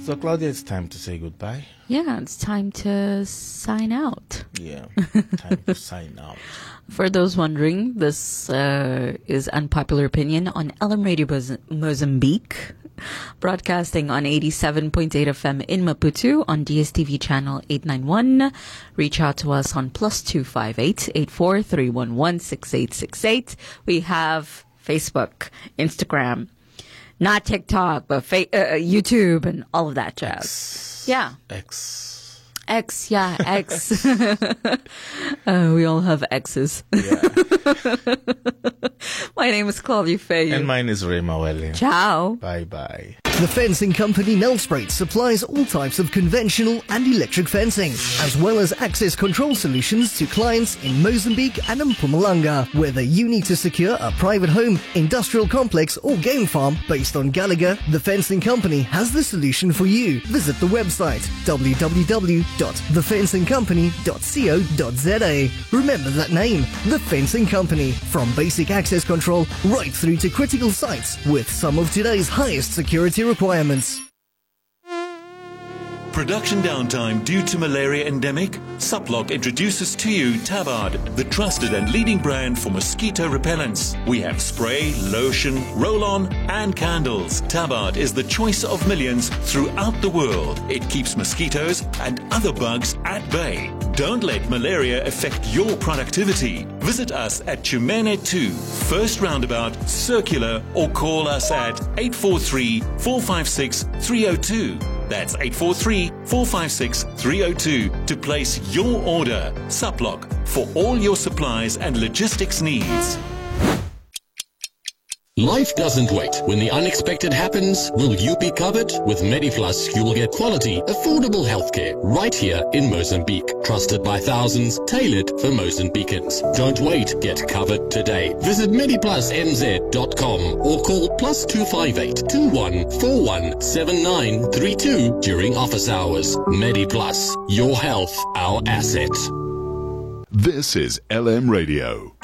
So, Claudia, it's time to say goodbye. Yeah, it's time to sign out. Yeah, time to sign out. For those wondering, this is Unpopular Opinion on LM Radio Mozambique, broadcasting on 87.8 FM in Maputo on DSTV channel 891. Reach out to us on +258 84 6868. We have Facebook, Instagram, not TikTok, but YouTube and all of that jazz. Yeah. X, yeah, X. We all have X's. Yeah. My name is Claudia Faye. And mine is Ray Mawele. Ciao. Bye-bye. The fencing company Nelspruit supplies all types of conventional and electric fencing, as well as access control solutions to clients in Mozambique and Mpumalanga. Whether you need to secure a private home, industrial complex or game farm based on Gallagher, the fencing company has the solution for you. Visit the website www.thefencingcompany.co.za. Remember that name, The Fencing Company. From basic access control right through to critical sites with some of today's highest security requirements. Production downtime due to malaria endemic? Suplock introduces to you Tabard, the trusted and leading brand for mosquito repellents. We have spray, lotion, roll-on and candles. Tabard is the choice of millions throughout the world. It keeps mosquitoes and other bugs at bay. Don't let malaria affect your productivity. Visit us at Chumene 2, First Roundabout, Circular, or call us at 843-456-302. That's 843-456-302 to place your order. Suplock, for all your supplies and logistics needs. Life doesn't wait. When the unexpected happens, will you be covered? With MediPlus, you will get quality, affordable healthcare right here in Mozambique. Trusted by thousands, tailored for Mozambicans. Don't wait. Get covered today. Visit MediPlusNZ.com or call +258 2141 7932 during office hours. MediPlus, your health, our asset. This is LM Radio.